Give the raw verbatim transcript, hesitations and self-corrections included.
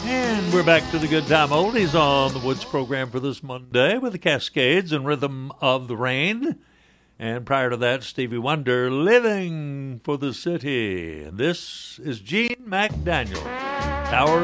And we're back to the Good Time Oldies on the Woods program for this Monday with the Cascades and Rhythm of the Rain. And prior to that, Stevie Wonder, Living for the City. This is Gene McDaniel, Tower